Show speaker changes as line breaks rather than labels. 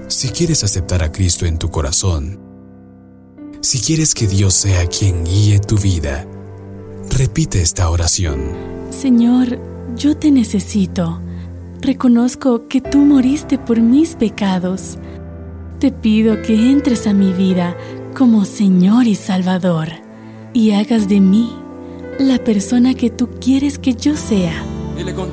Si quieres aceptar a Cristo en tu corazón, si quieres que Dios sea quien guíe tu vida, repite esta oración.
Señor, yo te necesito. Reconozco que tú moriste por mis pecados. Te pido que entres a mi vida como Señor y Salvador y hagas de mí la persona que tú quieres que yo sea.
Dile con